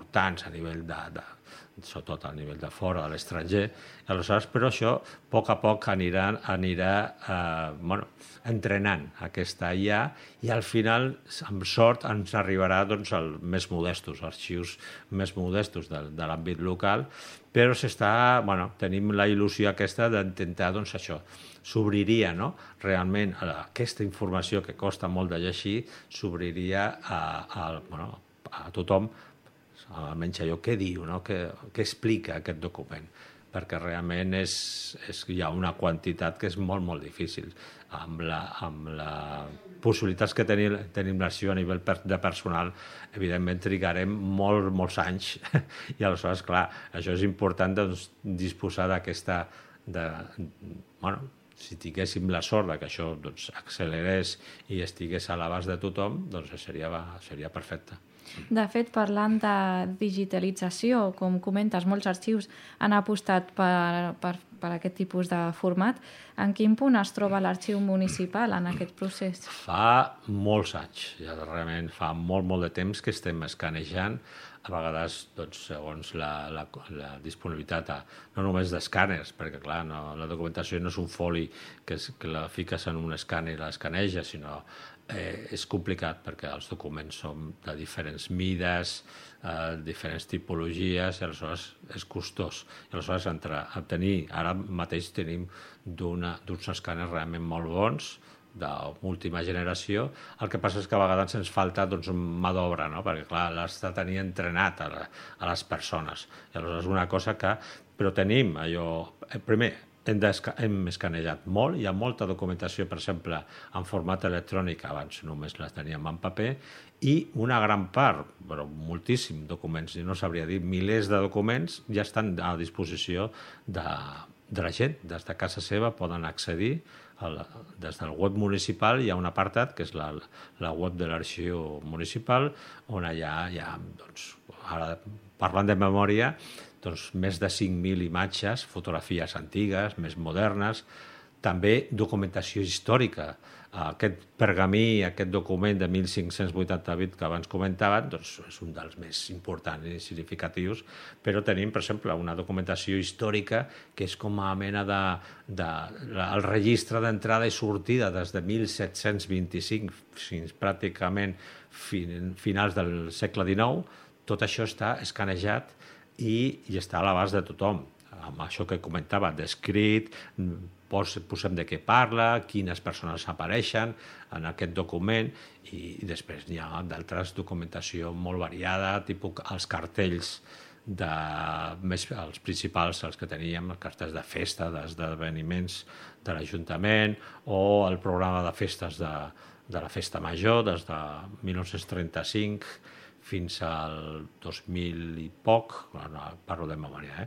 importants a nivell sobretot a nivell de fora, de l'estranger. Aleshores, però això, a poc anirà entrenant aquesta IA i al final, amb sort, ens arribarà doncs, els més modestos, arxius més modestos de l'àmbit local, però tenim la il·lusió aquesta d'intentar, doncs, això, s'obriria, no? Realment, aquesta informació que costa molt de llegir s'obriria a tothom, almenys allò què diu, no? Què explica aquest document, perquè realment hi ha una quantitat que és molt, molt difícil. Amb les possibilitats que tenim l'arxiu a nivell de personal, evidentment trigarem molts anys i aleshores, clar, això és important doncs, disposar d'aquesta... si tinguéssim la sort que això doncs, accelerés i estigués a l'abast de tothom, doncs seria perfecte. De fet, parlant de digitalització, com comentes, molts arxius han apostat per aquest tipus de format. En quin punt es troba l'arxiu municipal en aquest procés? Fa molts anys, ja realment fa molt de temps que estem escanejant, a vegades doncs, segons la disponibilitat no només d'escàners, perquè clar, la documentació no és un foli que la fiques en un escàner i l'escaneja, sinó és complicat perquè els documents són de diferents mides, diferents tipologies, i aleshores és costós. I aleshores ara mateix tenim d'uns escàners realment molt bons, d'última generació. El que passa és que a vegades ens falta mà d'obra, no? Perquè clar, l'has de tenir entrenat a les persones. I aleshores una cosa que... Però tenim allò... Primer, hem escanejat molt, hi ha molta documentació, per exemple, en format electrònic, abans només la teníem en paper, i una gran part, però moltíssims documents, i no sabria dir, milers de documents ja estan a disposició de la gent. Des de casa seva poden accedir, des del web municipal hi ha un apartat, que és la web de l'arxiu municipal, on allà hi ha, doncs, ara parlant de memòria, doncs, més de 5.000 imatges, fotografies antigues, més modernes, també documentació històrica. Aquest pergamí, aquest document de 1588 que abans comentaven, doncs és un dels més importants i significatius, però tenim, per exemple, una documentació històrica que és com a mena el registre d'entrada i sortida des de 1725 fins pràcticament finals del segle XIX. Tot això està escanejat i està a l'abast de tothom. Amb això que comentava, descrit, posem de què parla, quines persones apareixen en aquest document, i després hi ha d'altres documentació molt variada, tipus els cartells els principals, els que teníem, els cartells de festa, d'esdeveniments de l'Ajuntament, o el programa de festes de la Festa Major, des de 1935 fins al 2000 i poc, parlo de memòria,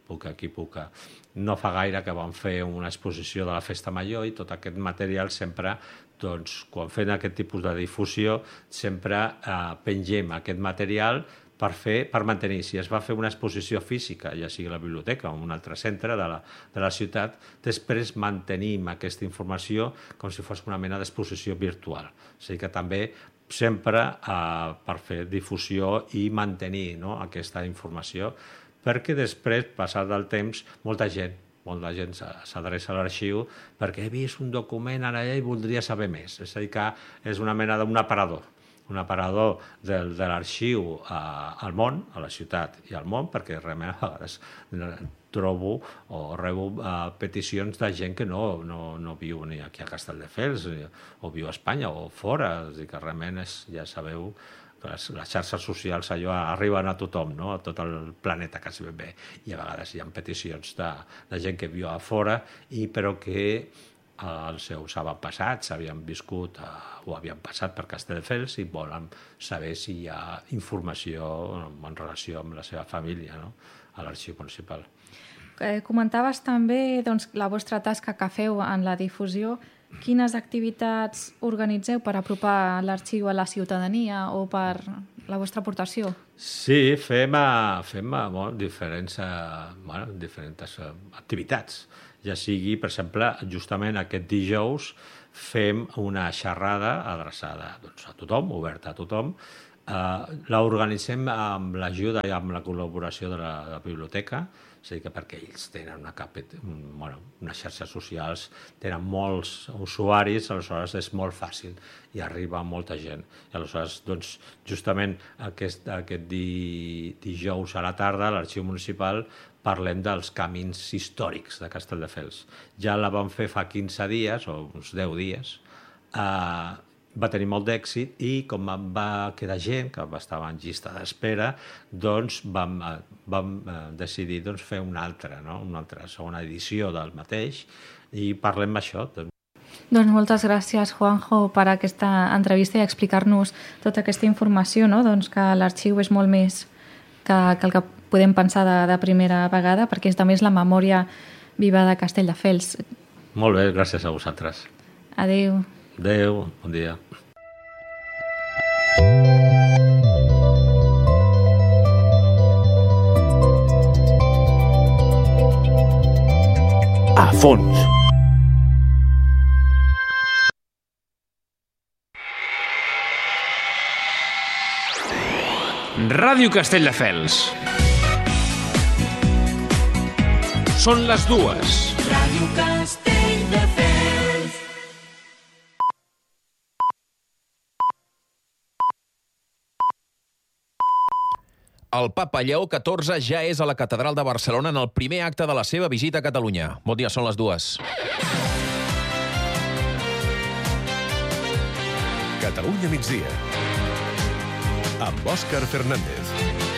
no fa gaire que vam fer una exposició de la Festa Major i tot aquest material sempre, doncs, quan fem aquest tipus de difusió, sempre pengem aquest material per mantenir. Si es va fer una exposició física, ja sigui a la biblioteca o en un altre centre de la ciutat, després mantenim aquesta informació com si fos una mena d'exposició virtual. O sigui que també sempre per fer difusió i mantenir aquesta informació, perquè després, passat el temps, molta gent s'adreça a l'arxiu perquè he vist un document allà i voldria saber més. És a dir, que és una mena d'un aparador de l'arxiu al món, a la ciutat i al món, perquè realment a vegades trobo o rebo peticions de gent que no viu ni aquí a Castelldefels o viu a Espanya o fora. És a dir, que realment ja sabeu que les xarxes socials allò arriben a tothom, a tot el planeta quasi ben bé, i a vegades hi ha peticions de gent que viu a fora però que els seus avantpassats havien viscut o havien passat per Castelldefels i volen saber si hi ha informació en relació amb la seva família a l'arxiu municipal. Comentaves també la vostra tasca que feu en la difusió. Quines activitats organitzeu per apropar l'arxiu a la ciutadania o per la vostra aportació? Sí, fem diferents activitats. Ja sigui, per exemple, justament aquest dijous fem una xerrada adreçada a tothom, oberta a tothom, L'organitzem amb l'ajuda i amb la col·laboració de la biblioteca, és a dir, que perquè ells tenen unes xarxes socials, tenen molts usuaris, aleshores és molt fàcil i arriba a molta gent. I aleshores, doncs, justament aquest dijous a la tarda, a l'Arxiu Municipal, parlem dels camins històrics de Castelldefels. Ja la vam fer fa 15 dies, o uns 10 dies, va tenir molt d'èxit i com va quedar gent que estava en llista d'espera, doncs vam decidir fer una altra segona edició del mateix i parlem d'això. Doncs moltes gràcies, Juanjo, per aquesta entrevista i explicar-nos tota aquesta informació, doncs que l'arxiu és molt més que el que podem pensar de primera vegada, perquè és també la memòria viva de Castelldefels. Molt bé, gràcies a vosaltres. Adéu. Adéu, bon dia. A fons. Ràdio Castelldefels. Són les 2. Ràdio Castelldefels. El papa Lleó XIV ja és a la catedral de Barcelona en el primer acte de la seva visita a Catalunya. Bon dia, són les 2. Catalunya migdia. Amb Òscar Fernández.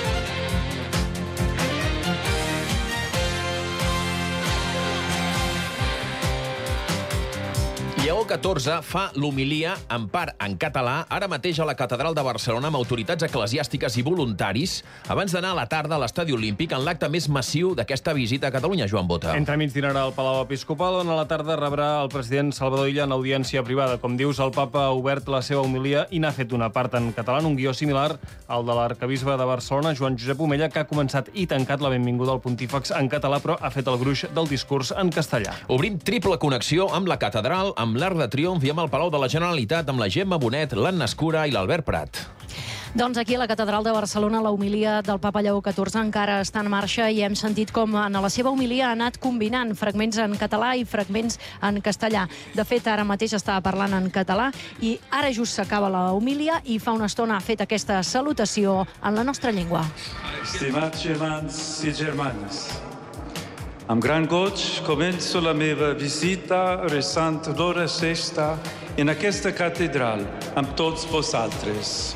Lleó XIV fa l'homilia en part en català ara mateix a la catedral de Barcelona amb autoritats eclesiàstiques i voluntaris abans d'anar a la tarda a l'Estadi Olímpic en l'acte més massiu d'aquesta visita a Catalunya, Joan Bota. Entremig dinarà al Palau Episcopal, on a la tarda rebrà el president Salvador Illa en audiència privada. Com dius, el papa ha obert la seva homilia i n'ha fet una part en català, en un guió similar al de l'arcabisbe de Barcelona, Joan Josep Omella, que ha començat i tancat la benvinguda al pontífex en català, però ha fet el gruix del discurs en castellà. Obrim triple connexió amb la catedral, amb l'Arc de Triomf i amb el Palau de la Generalitat, amb la Gemma Bonet, l'Anna Escura i l'Albert Prat. Doncs aquí a la catedral de Barcelona la homilia del papa Lleó XIV encara està en marxa i hem sentit com en la seva homilia ha anat combinant fragments en català i fragments en castellà. De fet, ara mateix estava parlant en català i ara just s'acaba la homilia i fa una estona ha fet aquesta salutació en la nostra llengua. Estimats germans i germanes, amb gran goig començo la meva visita resant l'hora sexta en aquesta catedral amb tots vosaltres.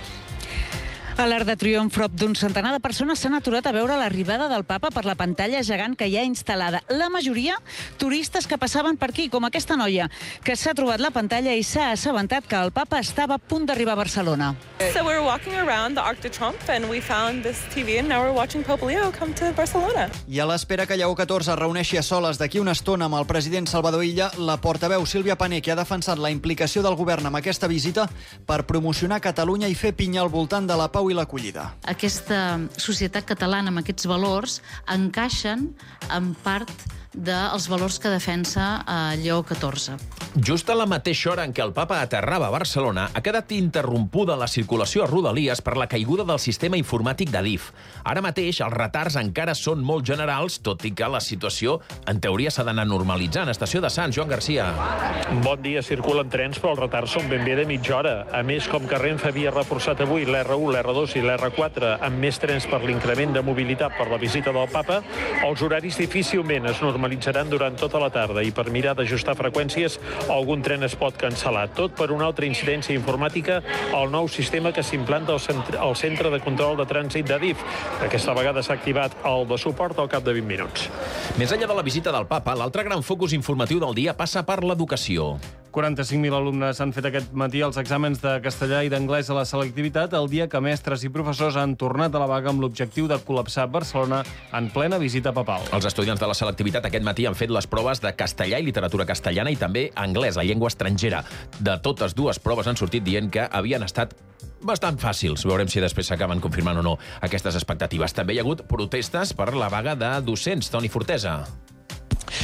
A l'Arc de Triomf, prop d'un centenar de persones s'han aturat a veure l'arribada del papa per la pantalla gegant que hi ha instal·lada. La majoria, turistes que passaven per aquí, com aquesta noia, que s'ha trobat la pantalla i s'ha assabentat que el papa estava a punt d'arribar a Barcelona. So we were walking around the Arc de Triomphe and we found this TV and now we're watching Pope Leo come to Barcelona. I a l'espera que Lleó XIV es reuneixi a soles d'aquí una estona amb el president Salvador Illa, la portaveu Sílvia Pané, que ha defensat la implicació del govern amb aquesta visita per promocionar Catalunya i fer pinya al voltant de la pau i l'acollida. Aquesta societat catalana amb aquests valors encaixen en part dels valors que defensa Lleó XIV. Just a la mateixa hora en què el papa aterrava a Barcelona, ha quedat interrompuda la circulació a Rodalies per la caiguda del sistema informàtic d'Adif. Ara mateix els retards encara són molt generals, tot i que la situació en teoria s'ha d'anar normalitzant. Estació de Sants, Joan Garcia. Bon dia, circulen trens, però els retards són ben bé de mitja hora. A més, com que Renfe havia reforçat avui l'R1, l'R2 i l'R4 amb més trens per l'increment de mobilitat per la visita del papa, els horaris difícilment es normalitzaran durant tota la tarda i per mirar d'ajustar freqüències algun tren es pot cancel·lar. Tot per una altra incidència informàtica al nou sistema que s'implanta al Centre de Control de Trànsit d'Adif. Aquesta vegada s'ha activat el de suport al cap de 20 minuts. Més enllà de la visita del papa, l'altre gran focus informatiu del dia passa per l'educació. 45.000 alumnes han fet aquest matí els exàmens de castellà i d'anglès a la selectivitat el dia que mestres i professors han tornat a la vaga amb l'objectiu de col·lapsar Barcelona en plena visita papal. Els estudiants de la selectivitat aquest matí han fet les proves de castellà i literatura castellana i també anglès, la llengua estrangera. De totes dues proves han sortit dient que havien estat bastant fàcils. Veurem si després s'acaben confirmant o no aquestes expectatives. També hi ha hagut protestes per la vaga de docents. Toni Fortesa.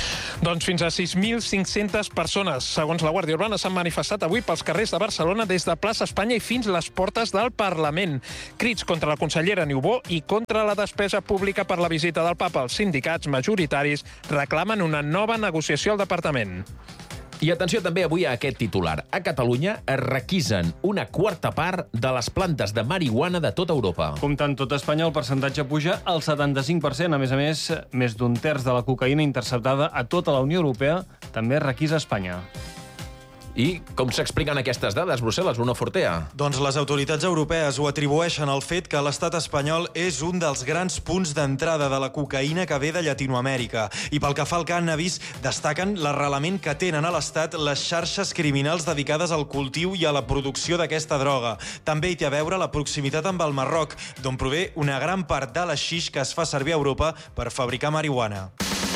Doncs fins a 6.500 persones, segons la Guàrdia Urbana, s'han manifestat avui pels carrers de Barcelona des de plaça Espanya i fins les portes del Parlament. Crits contra la consellera Niubó i contra la despesa pública per la visita del papa. Els sindicats majoritaris reclamen una nova negociació al departament. I atenció també avui a aquest titular. A Catalunya es requisen una quarta part de les plantes de marihuana de tota Europa. Comptant tot Espanya, el percentatge puja al 75%. A més, més d'un terç de la cocaïna interceptada a tota la Unió Europea també es requisa a Espanya. I com s'expliquen aquestes dades, Brussel·les, Bruno Fortea? Doncs les autoritats europees ho atribueixen al fet que l'estat espanyol és un dels grans punts d'entrada de la cocaïna que ve de Llatinoamèrica. I pel que fa al cànnabis, destaquen l'arrelament que tenen a l'estat les xarxes criminals dedicades al cultiu i a la producció d'aquesta droga. També hi té a veure la proximitat amb el Marroc, d'on prové una gran part de l'haixix que es fa servir a Europa per fabricar marihuana.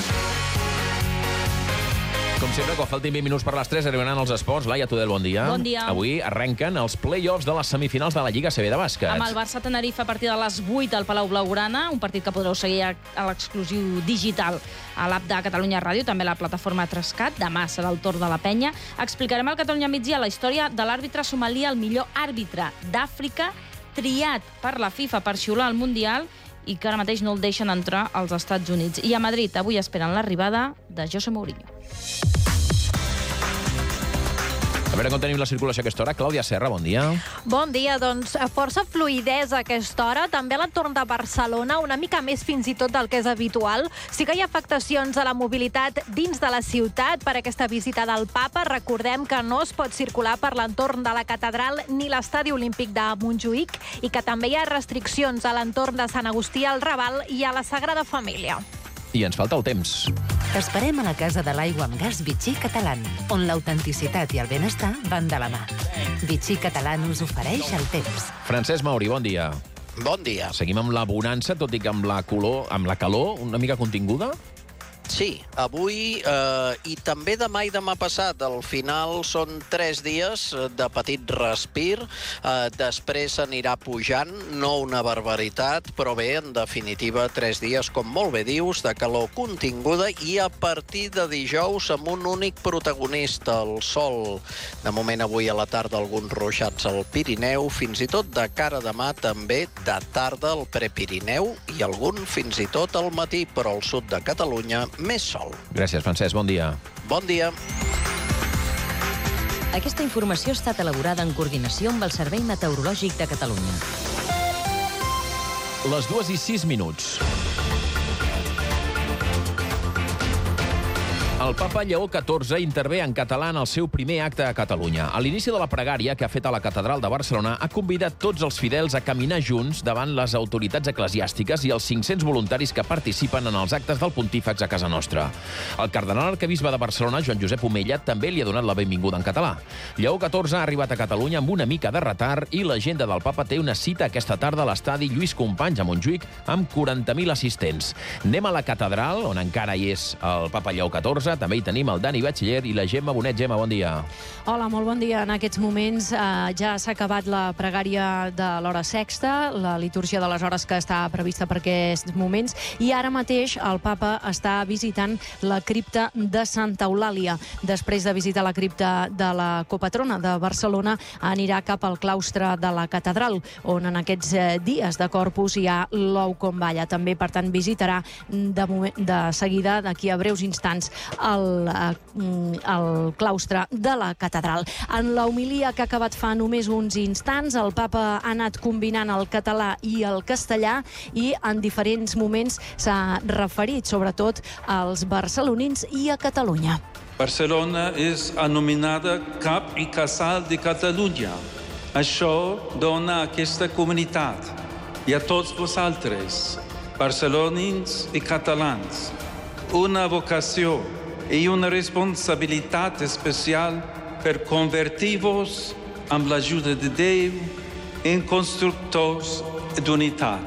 Com sempre, quan faltin 20 minuts per les 3, arribaran els esports. Laia Tudel, bon dia. Bon dia. Avui arrenquen els play-offs de les semifinals de la Lliga CB de bàsquet. Amb el Barça-Tenerife a partir de les 8 al Palau Blaugrana, un partit que podreu seguir a l'exclusiu digital a l'app de Catalunya Ràdio, també a la plataforma Trascat. Demà serà el torn de la penya. Explicarem al Catalunya Migdia la història de l'àrbitre somali, el millor àrbitre d'Àfrica, triat per la FIFA per xiular al Mundial i que ara mateix no el deixen entrar als Estats Units. I a Madrid avui esperen l'arribada de José Mourinho. A veure com tenim la circulació a aquesta hora. Clàudia Serra, bon dia. Bon dia, doncs força fluïdesa a aquesta hora. També a l'entorn de Barcelona, una mica més fins i tot del que és habitual. Sí que hi ha afectacions a la mobilitat dins de la ciutat per aquesta visita del papa. Recordem que no es pot circular per l'entorn de la catedral ni l'estadi olímpic de Montjuïc i que també hi ha restriccions a l'entorn de Sant Agustí al Raval i a la Sagrada Família. I ens falta el temps. T'esperem a la Casa de l'Aigua amb Gas Vichy Catalán, on l'autenticitat i el benestar van de la mà. Vichy Catalán us ofereix el temps. Francesc Mauri, bon dia. Bon dia. Seguim amb la bonança, tot i que amb la calor una mica continguda? Sí, avui i també demà i demà passat. Al final són 3 dies de petit respir, després anirà pujant, no una barbaritat, però bé, en definitiva, 3 dies, com molt bé dius, de calor continguda i a partir de dijous amb un únic protagonista, el sol. De moment avui a la tarda alguns ruixats al Pirineu, fins i tot de cara a demà també de tarda al Prepirineu i algun fins i tot al matí, però al sud de Catalunya més sol. Gràcies, Francesc. Bon dia. Bon dia. Aquesta informació ha estat elaborada en coordinació amb el Servei Meteorològic de Catalunya. Les 2:06. El papa Lleó XIV intervé en català en el seu primer acte a Catalunya. A l'inici de la pregària que ha fet a la catedral de Barcelona ha convidat tots els fidels a caminar junts davant les autoritats eclesiàstiques i els 500 voluntaris que participen en els actes del pontífex a casa nostra. El cardenal arquebisbe de Barcelona, Joan Josep Omella, també li ha donat la benvinguda en català. Lleó XIV ha arribat a Catalunya amb una mica de retard i l'agenda del papa té una cita aquesta tarda a l'estadi Lluís Companys a Montjuïc amb 40.000 assistents. Anem a la catedral, on encara hi és el papa Lleó XIV. També hi tenim el Dani Batxiller i la Gemma Bonet. Gemma, bon dia. Hola, molt bon dia. En aquests moments ja s'ha acabat la pregària de l'hora sexta, la litúrgia de les hores que està prevista per aquests moments, i ara mateix el papa està visitant la cripta de Santa Eulàlia. Després de visitar la cripta de la copatrona de Barcelona, anirà cap al claustre de la catedral, on en aquests dies de Corpus hi ha l'ou com balla. També, per tant, visitarà de seguida, d'aquí a breus instants, el claustre de la catedral. En la homilia que ha acabat fa només uns instants, el papa ha anat combinant el català i el castellà i en diferents moments s'ha referit sobretot als barcelonins i a Catalunya. Barcelona és anomenada cap i casal de Catalunya. Això dona a aquesta comunitat i a tots vosaltres, barcelonins i catalans, una vocació i una responsabilitat especial per convertir-vos amb l'ajuda de Déu en constructors d'unitat.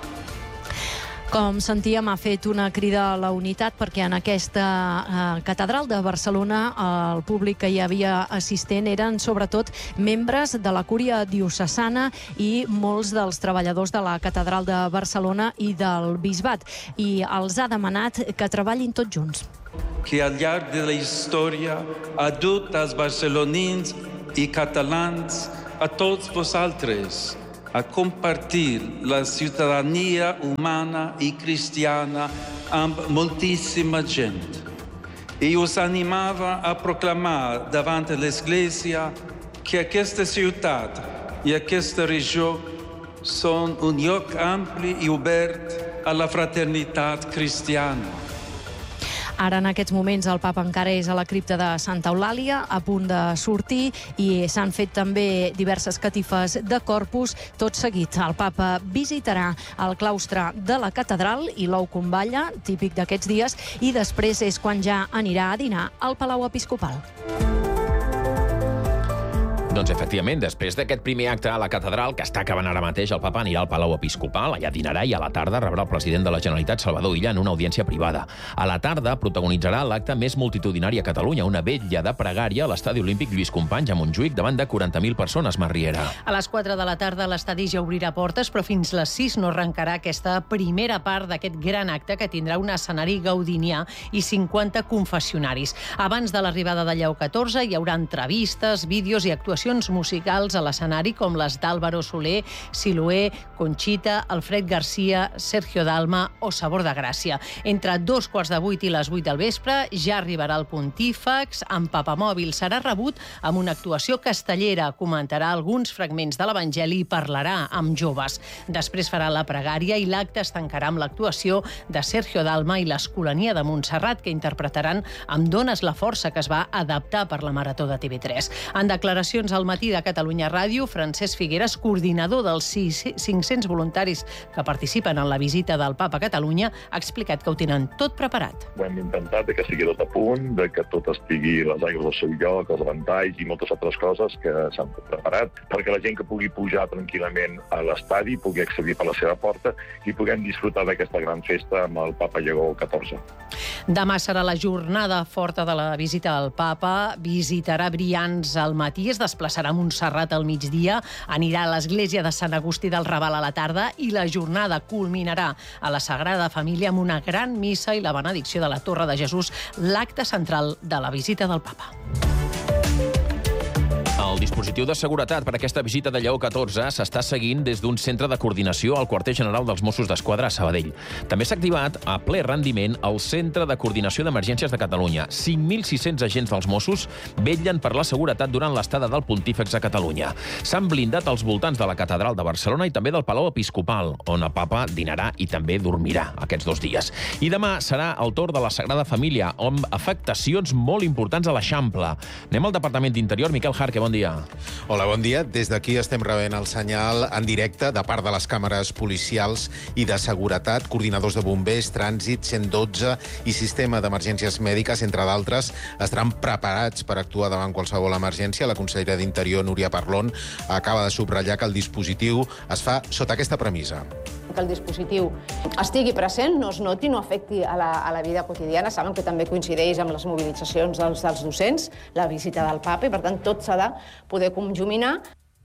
Com sentíem, ha fet una crida a la unitat perquè en aquesta catedral de Barcelona el públic que hi havia assistent eren sobretot membres de la cúria diocesana i molts dels treballadors de la catedral de Barcelona i del bisbat, i els ha demanat que treballin tots junts. que al llarg de la història ha dut als barcelonins i catalans, a tots vosaltres, a compartir la ciutadania humana i cristiana amb moltíssima gent. I us animava a proclamar davant l'Església que aquesta ciutat i aquesta regió són un lloc ampli i obert a la fraternitat cristiana. Ara, en aquests moments, el papa encara és a la cripta de Santa Eulàlia, a punt de sortir, i s'han fet també diverses catifes de Corpus. Tot seguit, el papa visitarà el claustre de la catedral i l'ou com balla, típic d'aquests dies, i després és quan ja anirà a dinar al Palau Episcopal. Doncs, efectivament, després d'aquest primer acte a la catedral, que està acabant ara mateix, el papa anirà al Palau Episcopal, allà dinarà i a la tarda rebrà el president de la Generalitat, Salvador Illa, en una audiència privada. A la tarda protagonitzarà l'acte més multitudinari a Catalunya, una vetlla de pregària a l'Estadi Olímpic Lluís Companys, a Montjuïc, davant de 40.000 persones, Mar Riera. A les 4 de la tarda l'estadi ja obrirà portes, però fins les 6 no arrencarà aquesta primera part d'aquest gran acte que tindrà un escenari gaudinià i 50 confessionaris. Abans de l'arribada de Lleó XIV hi haurà entrevistes, vídeos i actuacions musicals a l'escenari com les d'Álvaro Soler, Siloé, Conxita, Alfred Garcia, Sergio Dalma o Sabor de Gràcia. Entre 2:15 i les 8 del vespre ja arribarà el pontífex amb papamòbil. Serà rebut amb una actuació castellera, comentarà alguns fragments de l'Evangeli i parlarà amb joves. Després farà la pregària i l'acte es tancarà amb l'actuació de Sergio Dalma i l'Escolania de Montserrat, que interpretaran amb Dones la força, que es va adaptar per la Marató de TV3. En declaracions al matí de Catalunya Ràdio, Francesc Figueres, coordinador dels 500 voluntaris que participen en la visita del Papa a Catalunya, ha explicat que ho tenen tot preparat. Ho hem intentat que sigui tot a punt, que tot estigui les aigües al seu lloc, els ventalls i moltes altres coses que s'han preparat, perquè la gent que pugui pujar tranquil·lament a l'estadi pugui accedir per la seva porta i puguem disfrutar d'aquesta gran festa amb el Papa Lleó XIV. Demà serà la jornada forta de la visita al Papa. Visitarà Brians al matí, es desplaçarà a Montserrat al migdia, anirà a l'església de Sant Agustí del Raval a la tarda i la jornada culminarà a la Sagrada Família amb una gran missa i la benedicció de la Torre de Jesús, l'acte central de la visita del Papa. El dispositiu de seguretat per a aquesta visita de Lleó XIV s'està seguint des d'un centre de coordinació al quarter general dels Mossos d'Esquadra a Sabadell. També s'ha activat a ple rendiment el Centre de Coordinació d'Emergències de Catalunya. 5.600 agents dels Mossos vetllen per la seguretat durant l'estada del Pontífex a Catalunya. S'han blindat als voltants de la Catedral de Barcelona i també del Palau Episcopal, on el papa dinarà i també dormirà aquests 2 dies. I demà serà el torn de la Sagrada Família, amb afectacions molt importants a l'Eixample. Anem al Departament d'Interior. Miquel Jarque, bon dia. Hola, bon dia. Des d'aquí estem rebent el senyal en directe de part de les càmeres policials i de seguretat, coordinadors de bombers, trànsit, 112 i sistema d'emergències mèdiques, entre d'altres, estaran preparats per actuar davant qualsevol emergència. La consellera d'Interior, Núria Parlon, acaba de subratllar que el dispositiu es fa sota aquesta premissa. Que el dispositiu estigui present, no es noti, no afecti a la vida quotidiana. Saben que també coincideix amb les mobilitzacions dels docents, la visita del Papa, i per tant tot s'ha de poder conjuminar.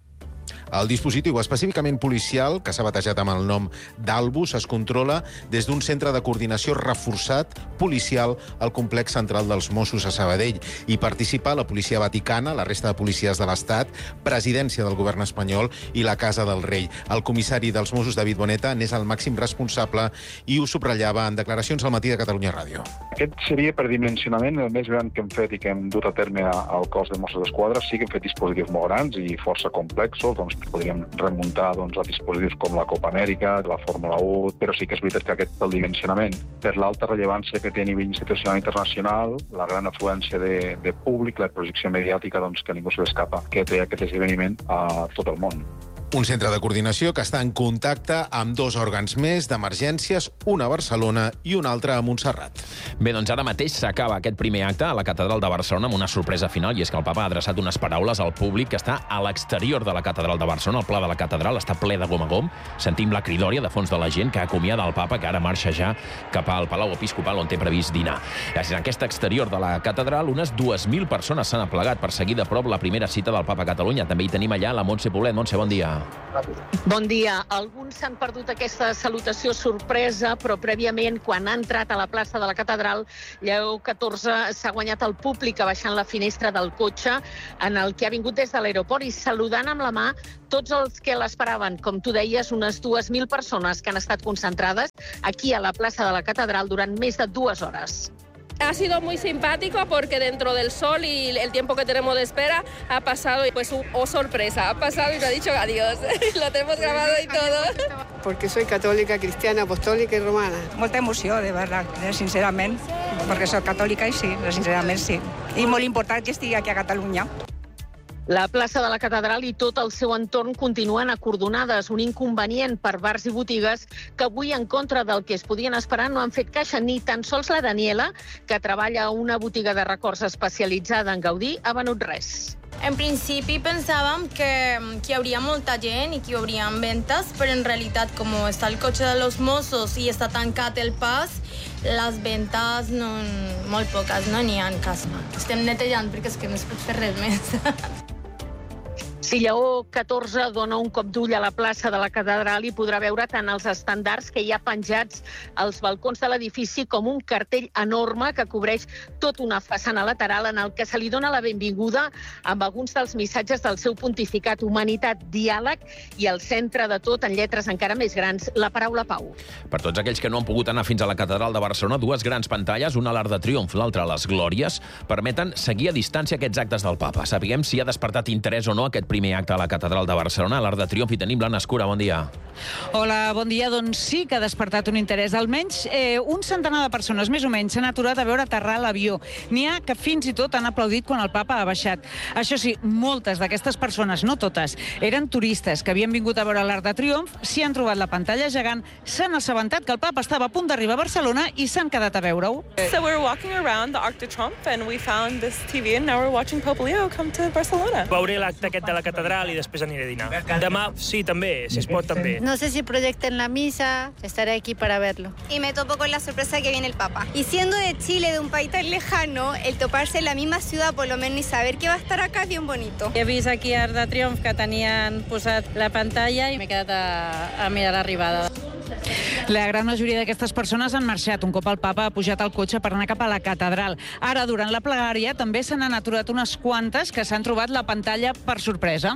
El dispositiu específicament policial, que s'ha batejat amb el nom d'Albus, es controla des d'un centre de coordinació reforçat policial al complex central dels Mossos a Sabadell. Hi participa la Policia Vaticana, la resta de policies de l'Estat, Presidència del Govern espanyol i la Casa del Rei. El comissari dels Mossos, David Boneta, n'és el màxim responsable i ho subratllava en declaracions al matí de Catalunya Ràdio. Aquest seria per dimensionament el més gran que hem fet i que hem dut a terme al cos de Mossos d'Esquadra. Sí que hem fet dispositius molt grans i força complexos, podríem remuntar a dispositius com la Copa Amèrica, la Fórmula 1, però sí que és veritat que aquest és el dimensionament. Per l'alta rellevància que té a nivell institucional i internacional, la gran afluència de públic, la projecció mediàtica, que ningú se l'escapa, que té aquest esdeveniment a tot el món. Un centre de coordinació que està en contacte amb 2 òrgans més d'emergències, un a Barcelona i un altre a Montserrat. Bé, doncs ara mateix s'acaba aquest primer acte a la Catedral de Barcelona amb una sorpresa final, i és que el papa ha adreçat unes paraules al públic que està a l'exterior de la Catedral de Barcelona. El pla de la catedral està ple de gom a gom. Sentim la cridòria de fons de la gent que acomiada el papa, que ara marxa ja cap al Palau Episcopal, on té previst dinar. En aquest exterior de la catedral, unes 2.000 persones s'han aplegat per seguir de prop la primera cita del papa a Catalunya. També hi tenim allà la Montse Poblet. Montse, bon dia. Bon dia. Alguns s'han perdut aquesta salutació sorpresa, però prèviament, quan ha entrat a la plaça de la Catedral, Lleó XIV s'ha guanyat el públic abaixant la finestra del cotxe en el que ha vingut des de l'aeroport i saludant amb la mà tots els que l'esperaven. Com tu deies, unes 2.000 persones que han estat concentrades aquí a la plaça de la Catedral durant més de 2 hores. Ha sido muy simpático porque dentro del sol y el tiempo que tenemos de espera ha pasado, pues, sorpresa, ha pasado y nos ha dicho adiós. Lo tenemos grabado y todo. Porque soy católica, cristiana, apostólica y romana. Molta emoció, de verdad, sincerament, perquè soc catòlica i sí, sincerament sí. I molt important que estigui aquí a Catalunya. La plaça de la Catedral i tot el seu entorn continuen acordonades, un inconvenient per bars i botigues que avui, en contra del que es podien esperar, no han fet caixa. Ni tan sols la Daniela, que treballa a una botiga de records especialitzada en Gaudí, ha venut res. En principi pensàvem que hi hauria molta gent i que hi haurien ventes, però en realitat, com està el cotxe de los Mossos i està tancat el pas, les ventes molt poques, no n'hi ha cas. Estem netejant perquè és que no es pot fer res més. Si Lleó XIV dona un cop d'ull a la plaça de la Catedral i podrà veure tant els estandards que hi ha penjats als balcons de l'edifici com un cartell enorme que cobreix tota una façana lateral en el que se li dona la benvinguda amb alguns dels missatges del seu pontificat: humanitat, diàleg i al centre de tot, en lletres encara més grans, la paraula pau. Per tots aquells que no han pogut anar fins a la Catedral de Barcelona, 2 grans pantalles, una a l'Arc de Triomf, l'altra a les Glòries, permeten seguir a distància aquests actes del Papa. Sapiguem si ha despertat interès o no aquest primer acte a la Catedral de Barcelona. A l'Arc de Triomf hi tenim l'Anna Escura. Bon dia. Hola, bon dia. Doncs sí que ha despertat un interès. Almenys un centenar de persones, més o menys, s'han aturat a veure aterrar l'avió. N'hi ha que fins i tot han aplaudit quan el Papa ha baixat. Això sí, moltes d'aquestes persones, no totes, eren turistes que havien vingut a veure l'Arc de Triomf, s'hi han trobat la pantalla gegant, s'han assabentat que el Papa estava a punt d'arribar a Barcelona i s'han quedat a veure-ho. So we're walking around the Arc de Triomphe and we found this TV and now we're watching Pope Leo come to Barcelona. Veuré l'acte aquest de la Catedral i després aniré a dinar. Demà, sí, també, si es pot, també. No sé si proyecten la misa, estaré aquí para verlo. Y me topo con la sorpresa que viene el Papa. Y siendo de Chile, de un país tan lejano, el toparse en la misma ciudad, por lo menos, y saber que va a estar acá es bien bonito. He vist aquí a Arc de Triomf que tenien posat la pantalla i m'he quedat a mirar l'arribada. La gran majoria d'aquestes persones han marxat un cop el Papa ha pujat al cotxe per anar cap a la Catedral. Ara, durant la plegària, també se n'han aturat unes quantes que s'han trobat la pantalla per sorpresa.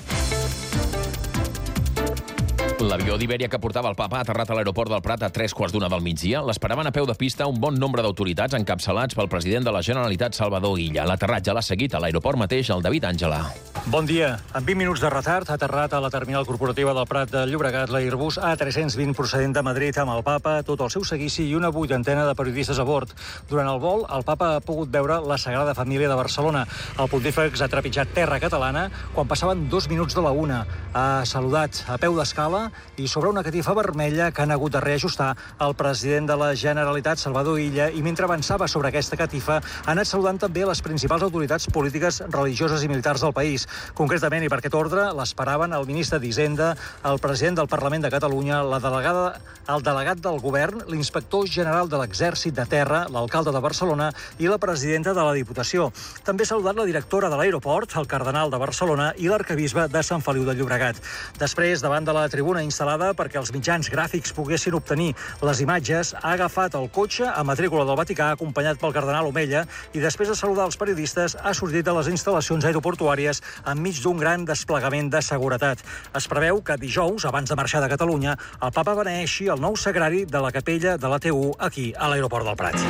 L'avió d'Ibèria que portava el Papa ha aterrat a l'aeroport del Prat a 3:15 del migdia. L'esperaven a peu de pista un bon nombre d'autoritats encapçalats pel president de la Generalitat, Salvador Illa. L'aterratge l'ha seguit a l'aeroport mateix el David Àngela. Bon dia. En 20 minuts de retard ha aterrat a la terminal corporativa del Prat de Llobregat l'Airbus A320 procedent de Madrid amb el Papa, tot el seu seguici i una 80ena de periodistes a bord. Durant el vol, el Papa ha pogut veure la Sagrada Família de Barcelona. El pontífex ha trepitjat terra catalana quan passaven 2 minuts de la 1. Ha saludat a peu d'escala i sobre una catifa vermella que han hagut de reajustar el president de la Generalitat, Salvador Illa, i mentre avançava sobre aquesta catifa ha anat saludant també les principals autoritats polítiques, religioses i militars del país. Concretament, i per aquest ordre, l'esperaven el ministre d'Hisenda, el president del Parlament de Catalunya, el delegat del govern, l'inspector general de l'Exèrcit de Terra, l'alcalde de Barcelona i la presidenta de la Diputació. També ha saludat la directora de l'aeroport, el cardenal de Barcelona i l'arcabisbe de Sant Feliu de Llobregat. Després, davant de la tribuna instal·lada perquè els mitjans gràfics poguessin obtenir les imatges, ha agafat el cotxe a matrícula del Vaticà, acompanyat pel cardenal Omella, i després de saludar els periodistes ha sortit de les instal·lacions aeroportuàries enmig d'un gran desplegament de seguretat. Es preveu que dijous, abans de marxar de Catalunya, el Papa beneeixi el nou sagrari de la capella de la TU aquí, a l'aeroport del Prat.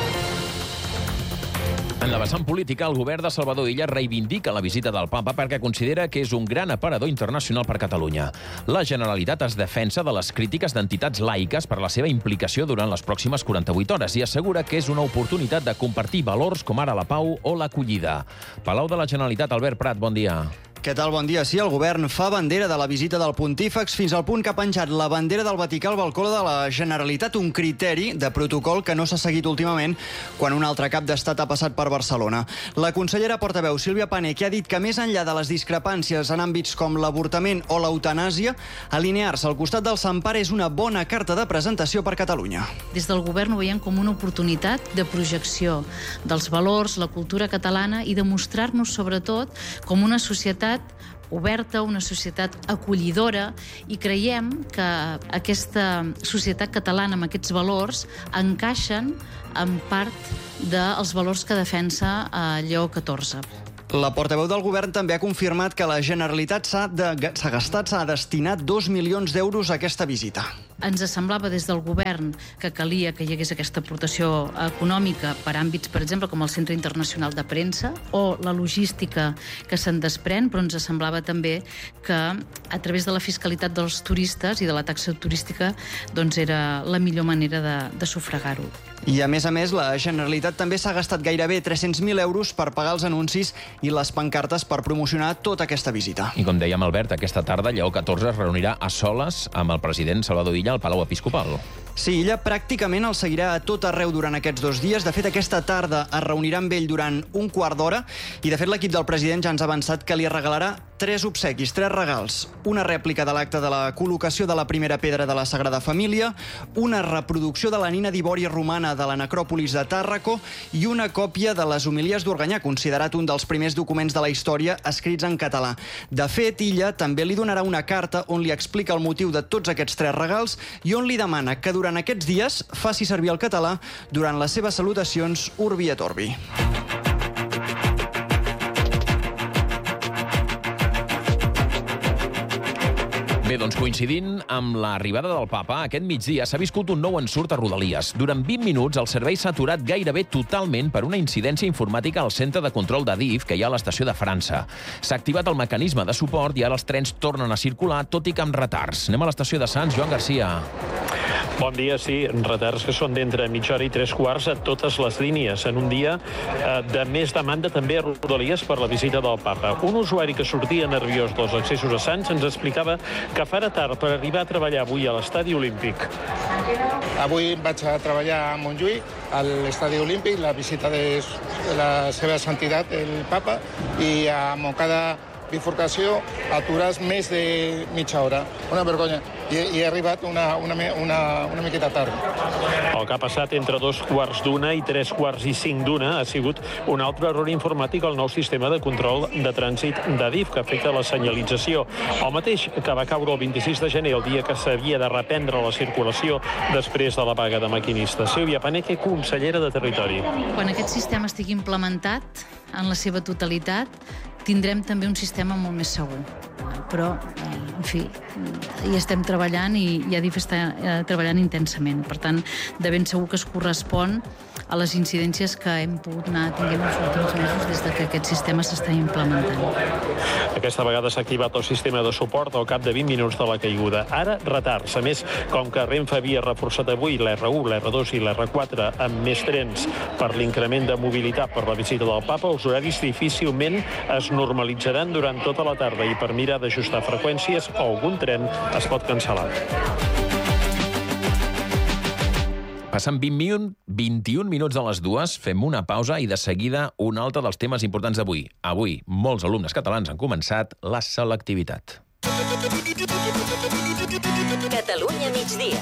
En la vessant política, el govern de Salvador Illa reivindica la visita del Papa perquè considera que és un gran aparador internacional per Catalunya. La Generalitat es defensa de les crítiques d'entitats laiques per la seva implicació durant les pròximes 48 hores i assegura que és una oportunitat de compartir valors com ara la pau o l'acollida. Palau de la Generalitat, Albert Prat, bon dia. Què tal? Bon dia. Sí, el govern fa bandera de la visita del pontífex fins al punt que ha penjat la bandera del Vaticà al balcó de la Generalitat, un criteri de protocol que no s'ha seguit últimament quan un altre cap d'estat ha passat per Barcelona. La consellera portaveu Sílvia Pané, que ha dit que més enllà de les discrepàncies en àmbits com l'avortament o l'eutanàsia, alinear-se al costat del Sant Pare és una bona carta de presentació per Catalunya. Des del govern ho veiem com una oportunitat de projecció dels valors, la cultura catalana i de mostrar-nos, sobretot, com una societat oberta, una societat acollidora, i creiem que aquesta societat catalana amb aquests valors encaixen en part dels valors que defensa Lleó XIV. La portaveu del govern també ha confirmat que la Generalitat s'ha destinat 2 milions d'euros a aquesta visita. Ens semblava des del govern que calia que hi hagués aquesta aportació econòmica per àmbits, per exemple, com el Centre Internacional de Premsa o la logística que se'n desprèn, però ens semblava també que a través de la fiscalitat dels turistes i de la taxa turística doncs era la millor manera de sufragar-ho. I a més, la Generalitat també s'ha gastat gairebé 300.000 euros per pagar els anuncis i les pancartes per promocionar tota aquesta visita. I com dèiem, Albert, aquesta tarda Lleó XIV es reunirà a soles amb el president Salvador Illa al Palau Episcopal. Sí, ella pràcticament el seguirà a tot arreu durant aquests 2 dies. De fet, aquesta tarda es reunirà amb ell durant un quart d'hora i, de fet, l'equip del president ja ens ha avançat que li regalarà 3 obsequis, 3 regals. Una rèplica de l'acte de la col·locació de la primera pedra de la Sagrada Família, una reproducció de la nina d'ivori romana de la necròpolis de Tàrraco i una còpia de les homilies d'Organyà, considerat un dels primers documents de la història escrits en català. De fet, Illa també li donarà una carta on li explica el motiu de tots aquests 3 regals i on li demana que durant aquests dies faci servir el català durant les seves salutacions Urbi et Orbi. Bé, doncs coincidint amb l'arribada del papa, aquest migdia s'ha viscut un nou ensurt a Rodalies. Durant 20 minuts el servei s'ha aturat gairebé totalment per una incidència informàtica al centre de control d'Adif que hi ha a l'estació de França. S'ha activat el mecanisme de suport i ara els trens tornen a circular, tot i que amb retards. Anem a l'estació de Sants, Joan Garcia. Bon dia, sí, retards que són d'entre mitja hora i 3/4 a totes les línies, en un dia de més demanda també a Rodalies per la visita del papa. Un usuari que sortia nerviós dels accessos a Sants ens explicava que farà tard per arribar a treballar avui a l'Estadi Olímpic. Avui vaig a treballar a Montjuïc, a l'Estadi Olímpic, la visita de la seva santitat, el papa, i a Montcada bifurcació atures més de mitja hora. Una vergonya. I he arribat una miqueta tard. El que ha passat entre 2:15 i 3:45 ha sigut un altre error informàtic al nou sistema de control de trànsit d'Adif, que afecta la senyalització. El mateix que va caure el 26 de gener, el dia que s'havia de reprendre la circulació després de la vaga de maquinistes. Sílvia Paneque, consellera de Territori. Quan aquest sistema estigui implementat en la seva totalitat, tindrem també un sistema molt més segur. Però, en fi, hi estem treballant i Adif està treballant intensament. Per tant, de ben segur que es correspon a les incidències que hem pogut anar tinguent els últims mesos des que aquest sistema s'està implementant. Aquesta vegada s'ha activat el sistema de suport al cap de 20 minuts de la caiguda. Ara, retards. A més, com que Renfe havia reforçat avui l'R1, l'R2 i l'R4 amb més trens per l'increment de mobilitat per la visita del papa, els horaris difícilment es normalitzaran durant tota la tarda i per mirar d'ajustar freqüències algun tren es pot cancel·lar. Passen 21 minuts de les 2, fem una pausa i de seguida un altre dels temes importants d'avui. Avui, molts alumnes catalans han començat la selectivitat. Catalunya migdia.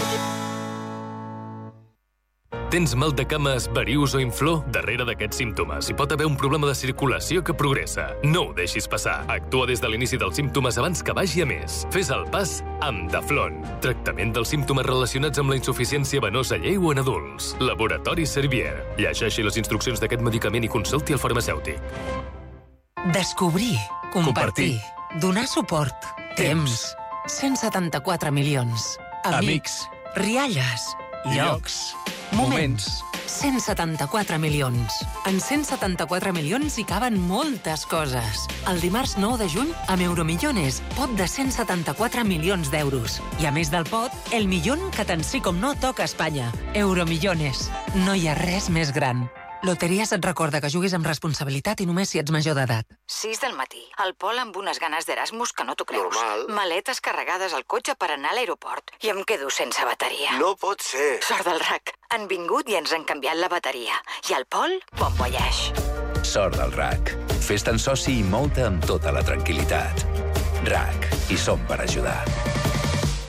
Tens mal de cames, varius o inflor? Darrere d'aquests símptomes hi pot haver un problema de circulació que progressa. No ho deixis passar. Actua des de l'inici dels símptomes abans que vagi a més. Fes el pas amb Daflon. Tractament dels símptomes relacionats amb la insuficiència venosa lleu en adults. Laboratori Servier. Llegeixi les instruccions d'aquest medicament i consulti el farmacèutic. Descobrir, compartir, donar suport, temps, 174 milions, amics, rialles, llocs, moments. 174 milions. En 174 milions hi caben moltes coses. El dimarts 9 de juny, amb Euromillones, pot de 174 milions d'euros. I a més del pot, el milió que tant sí com no toca a Espanya. Euromillones. No hi ha res més gran. Loteries et recorda que juguis amb responsabilitat i només si ets major d'edat. 6 del matí. El Pol amb unes ganes d'Erasmus que no t'ho creus. Normal. Maletes carregades al cotxe per anar a l'aeroport. I em quedo sense bateria. No pot ser. Sort del RAC. Han vingut i ens han canviat la bateria. I el Pol, bon voyage. Sort del RAC. Fes-te'n soci i mou-te amb tota la tranquil·litat. RAC. Hi som per ajudar.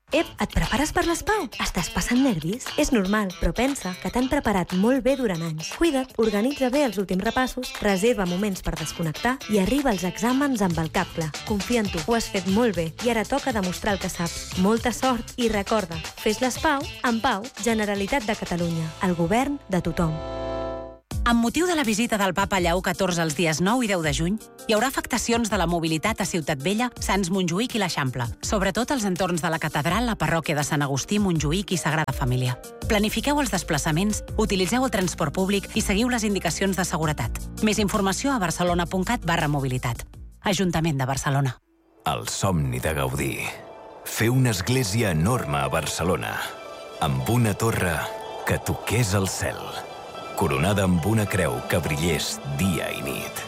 Ep, et prepares per les Pau? Estàs passant nervis? És normal, però pensa que t'han preparat molt bé durant anys. Cuida't, organitza bé els últims repassos, reserva moments per desconnectar i arriba als exàmens amb el cap clar. Confia en tu, ho has fet molt bé i ara toca demostrar el que saps. Molta sort i recorda, fes les Pau amb Pau, Generalitat de Catalunya, el govern de tothom. Amb motiu de la visita del papa Lleó XIV els dies 9 i 10 de juny, hi haurà afectacions de la mobilitat a Ciutat Vella, Sants Montjuïc i l'Eixample, sobretot als entorns de la catedral, la parròquia de Sant Agustí, Montjuïc i Sagrada Família. Planifiqueu els desplaçaments, utilitzeu el transport públic i seguiu les indicacions de seguretat. Més informació a barcelona.cat/mobilitat. Ajuntament de Barcelona. El somni de Gaudí. Fer una església enorme a Barcelona, amb una torre que toqués el cel, coronada amb una creu que brillés dia i nit.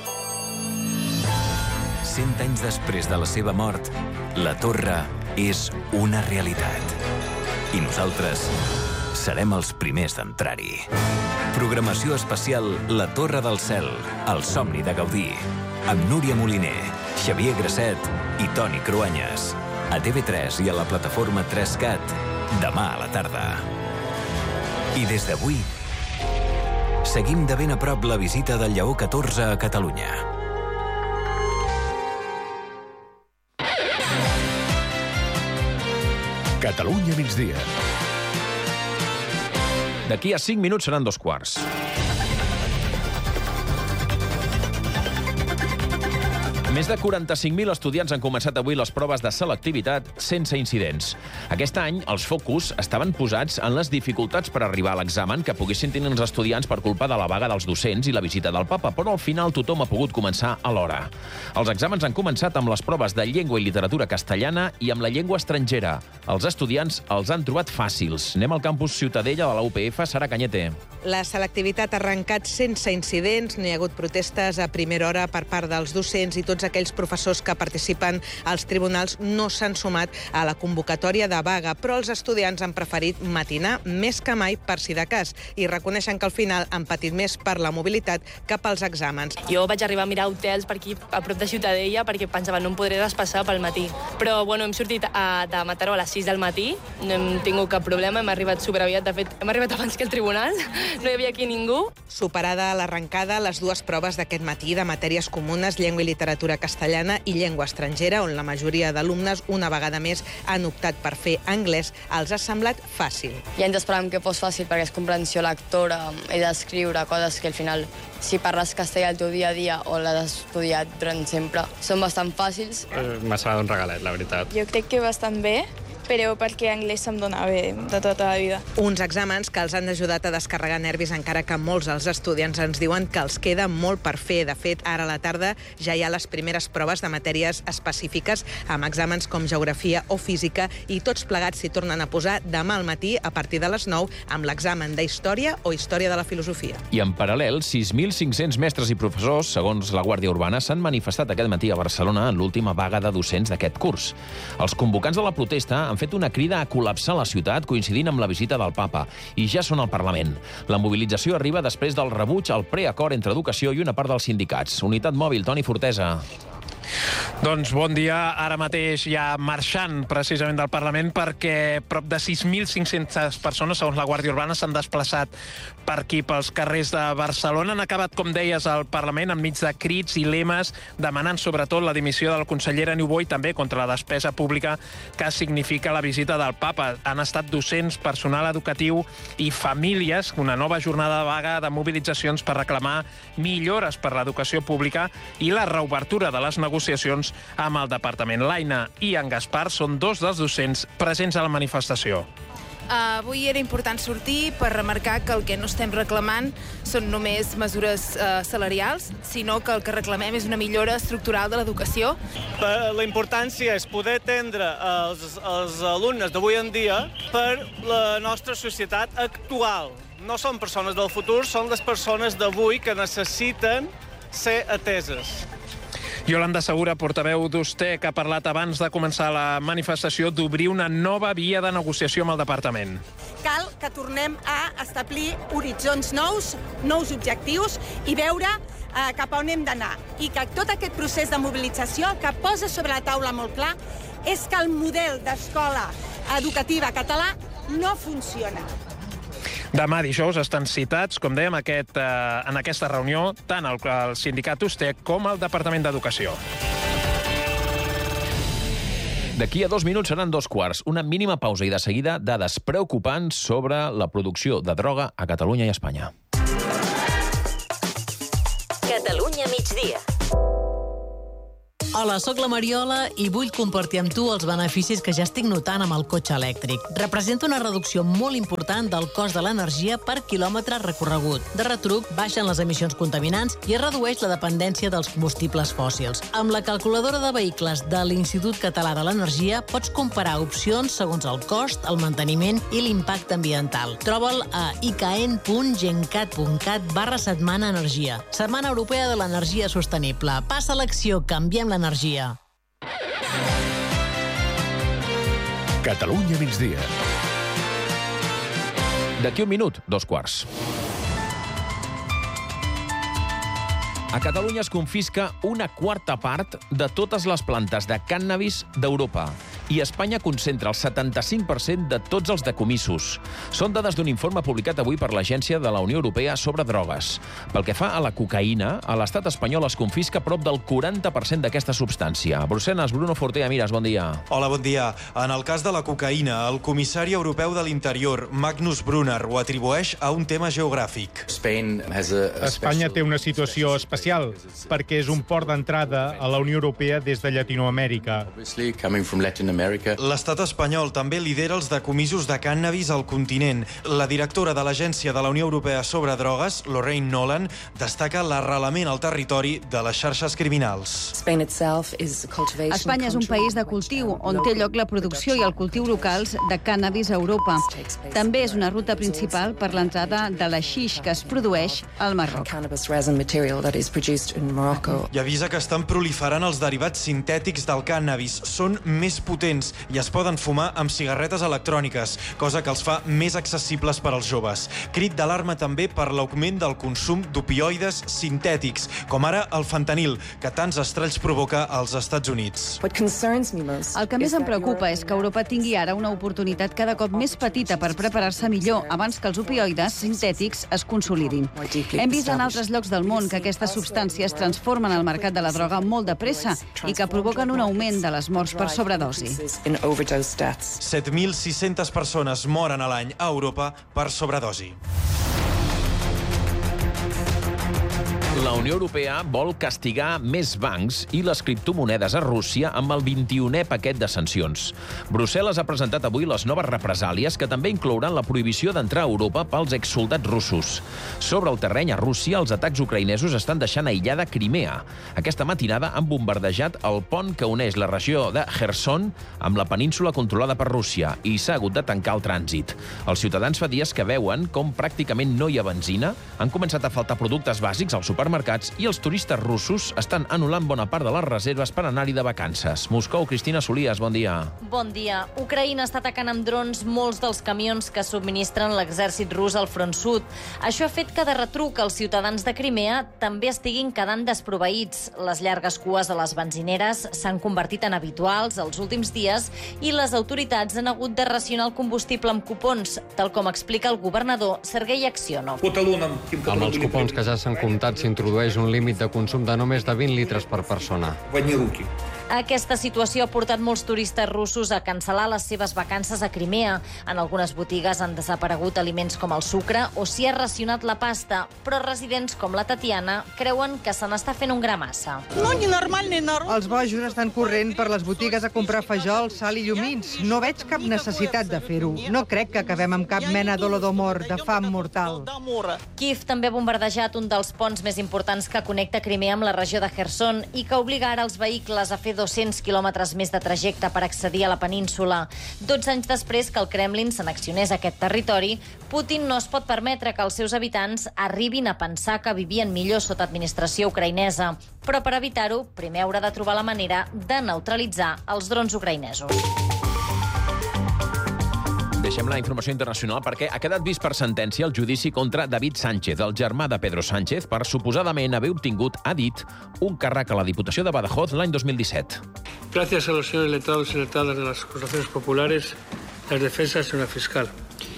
100 anys després de la seva mort, la torre és una realitat. I nosaltres serem els primers d'entrar-hi. Programació especial La Torre del Cel, el somni de Gaudí, amb Núria Moliner, Xavier Grasset i Toni Cruanyes. A TV3 i a la plataforma 3CAT, demà a la tarda. I des d'avui, seguim de ben a prop la visita del Lleó XIV a Catalunya. Catalunya migdia. D'aquí a 5 minuts seran 2:15. Més de 45.000 estudiants han començat avui les proves de selectivitat sense incidents. Aquest any, els focus estaven posats en les dificultats per arribar a l'examen que poguessin tenir els estudiants per culpa de la vaga dels docents i la visita del papa, però al final tothom ha pogut començar a l'hora. Els exàmens han començat amb les proves de llengua i literatura castellana i amb la llengua estrangera. Els estudiants els han trobat fàcils. Anem al campus Ciutadella de la UPF, Sara Cañete. La selectivitat ha arrencat sense incidents, no hi ha hagut protestes a primera hora per part dels docents i tots aquells professors que participen als tribunals no s'han sumat a la convocatòria de vaga, però els estudiants han preferit matinar més que mai per si de cas i reconeixen que al final han patit més per la mobilitat que pels exàmens. Jo vaig arribar a mirar hotels per aquí a prop de Ciutadella perquè pensava no em podré desplaçar pel matí. Però bueno, hem sortit de Mataró a les 6 del matí, no hem tingut cap problema, hem arribat superaviat, de fet hem arribat abans que el tribunal, no hi havia aquí ningú. Superada a l'arrencada les dues proves d'aquest matí de matèries comunes, llengua i literatura castellana i llengua estrangera, on la majoria d'alumnes una vegada més han optat per fer anglès, els ha semblat fàcil. Ja ens esperàvem que fos fàcil perquè és comprensió lectora, he d'escriure coses que al final, si parles castellà al teu dia a dia o l'has estudiat durant sempre, són bastant fàcils. M'ha semblat un regalet, la veritat. Jo crec que bastant bé, però perquè anglès se'm dona bé de tota la vida. Uns exàmens que els han ajudat a descarregar nervis, encara que molts dels estudiants ens diuen que els queda molt per fer. De fet, ara a la tarda ja hi ha les primeres proves de matèries específiques amb exàmens com geografia o física i tots plegats s'hi tornen a posar demà al matí a partir de les 9 amb l'examen d'història o història de la filosofia. I en paral·lel, 6.500 mestres i professors, segons la Guàrdia Urbana, s'han manifestat aquest matí a Barcelona en l'última vaga de docents d'aquest curs. Els convocants de la protesta han fet una crida a col·lapsar la ciutat coincidint amb la visita del papa i ja són al Parlament. La mobilització arriba després del rebuig al preacord entre educació i una part dels sindicats. Unitat Mòbil, Toni Fortesa. Doncs bon dia, ara mateix ja marxant precisament del Parlament perquè prop de 6.500 persones, segons la Guàrdia Urbana, s'han desplaçat per aquí, pels carrers de Barcelona. Han acabat, com deies, al Parlament enmig de crits i lemes, demanant sobretot la dimissió de la consellera Niubó i també contra la despesa pública que significa la visita del papa. Han estat docents, personal educatiu i famílies, una nova jornada de vaga de mobilitzacions per reclamar millores per l'educació pública i la reobertura de les negociacions amb el departament. L'Aina i en Gaspar són dos dels docents presents a la manifestació. Avui era important sortir per remarcar que el que no estem reclamant són només mesures salarials, sinó que el que reclamem és una millora estructural de l'educació. La importància és poder atendre els alumnes d'avui en dia per la nostra societat actual. No són persones del futur, són les persones d'avui que necessiten ser ateses. Yolanda Segura, portaveu d'USTEC, ha parlat abans de començar la manifestació d'obrir una nova via de negociació amb el departament. Cal que tornem a establir horitzons nous objectius i veure cap a on hem d'anar. I que tot aquest procés de mobilització que posa sobre la taula molt clar és que el model d'escola educativa català no funciona. Demà dijous estan citats, com dèiem, en aquesta reunió tant el sindicat USTEC com el Departament d'Educació. D'aquí a 2 minuts seran 2:15. Una mínima pausa i de seguida dades preocupants sobre la producció de droga a Catalunya i Espanya. Catalunya migdia. Hola, sóc la Mariola i vull compartir amb tu els beneficis que ja estic notant amb el cotxe elèctric. Representa una reducció molt important del cost de l'energia per quilòmetre recorregut. De retruc, baixen les emissions contaminants i es redueix la dependència dels combustibles fòssils. Amb la calculadora de vehicles de l'Institut Català de l'Energia pots comparar opcions segons el cost, el manteniment i l'impacte ambiental. Troba'l a icaen.gencat.cat/setmana energia. Setmana Europea de l'Energia Sostenible. Passa a l'acció, canviem l'energia. Catalunya migdia. D'aquí un minut, 2:15. A Catalunya es confisca una quarta part de totes les plantes de cànnabis d'Europa i Espanya concentra el 75% de tots els decomissos. Són dades d'un informe publicat avui per l'Agència de la Unió Europea sobre drogues. Pel que fa a la cocaïna, a l'estat espanyol es confisca prop del 40% d'aquesta substància. A Brussel·les, Bruno Fortea, Mires, bon dia. Hola, bon dia. En el cas de la cocaïna, el comissari europeu de l'Interior, Magnus Brunner, ho atribueix a un tema geogràfic. Espanya té una situació especial perquè és un port d'entrada a la Unió Europea des de Llatinoamèrica. L'estat espanyol també lidera els decomisos de cànnabis al continent. La directora de l'Agència de la Unió Europea sobre Drogues, Lorraine Nolan, destaca l'arrelament al territori de les xarxes criminals. Espanya és un país de cultiu on té lloc la producció i el cultiu locals de cànnabis a Europa. També és una ruta principal per l'entrada de l'haixix que es produeix al Marroc. I avisa que estan proliferant els derivats sintètics del cànnabis. Són més potents i es poden fumar amb cigarretes electròniques, cosa que els fa més accessibles per als joves. Crit d'alarma també per l'augment del consum d'opioides sintètics, com ara el fentanil, que tants estralls provoca als Estats Units. El que més em preocupa és que Europa tingui ara una oportunitat cada cop més petita per preparar-se millor abans que els opioides sintètics es consolidin. Hem vist en altres llocs del món que aquestes substàncies transformen el mercat de la droga molt de pressa i que provoquen un augment de les morts per sobredosi. 7.600 persones moren a l'any a Europa per sobredosi. La Unió Europea vol castigar més bancs i les criptomonedes a Rússia amb el 21è paquet de sancions. Brussel·les ha presentat avui les noves represàlies que també inclouran la prohibició d'entrar a Europa pels exsoldats russos. Sobre el terreny a Rússia, els atacs ucraïnesos estan deixant aïllada Crimea. Aquesta matinada han bombardejat el pont que uneix la regió de Kherson amb la península controlada per Rússia i s'ha hagut de tancar el trànsit. Els ciutadans fa dies que veuen com pràcticament no hi ha benzina, han començat a faltar productes bàsics als supermercats i els turistes russos estan anul·lant bona part de les reserves per anar-hi de vacances. Moscou, Cristina Solies, bon dia. Bon dia. Ucraïna està atacant amb drons molts dels camions que subministren l'exèrcit rus al front sud. Això ha fet que de retruc els ciutadans de Crimea també estiguin quedant desproveïts. Les llargues cues a les benzineres s'han convertit en habituals els últims dies i les autoritats han hagut de racionar el combustible amb cupons, tal com explica el governador Sergei Aksionov. Amb els cupons que ja s'han comptat s'introdueix un límit de consum de només de 20 litres per persona. Aquesta situació ha portat molts turistes russos a cancel·lar les seves vacances a Crimea. En algunes botigues han desaparegut aliments com el sucre o s'hi ha racionat la pasta, però residents com la Tatiana creuen que se n'està fent un gra massa. Els bojos estan corrent per les botigues a comprar fajol, sal i llumins. No veig cap necessitat de fer-ho. No crec que acabem amb cap mena d'holodomor, de fam mortal. Kiev també ha bombardejat un dels ponts més importants que connecta Crimea amb la regió de Kherson i que obliga ara els vehicles a fer 200 quilòmetres més de trajecte per accedir a la península. 12 anys després que el Kremlin s'annexionés a aquest territori, Putin no es pot permetre que els seus habitants arribin a pensar que vivien millor sota administració ucraïnesa. Però per evitar-ho, primer haurà de trobar la manera de neutralitzar els drons ucraïnesos. Deixem la informació internacional perquè ha quedat vist per sentència el judici contra David Sánchez, el germà de Pedro Sánchez, per suposadament haver obtingut, ha dit, un càrrec a la Diputació de Badajoz l'any 2017. Gracias a los señores letrados y letradas de las acusaciones populares, las defensas en la fiscal.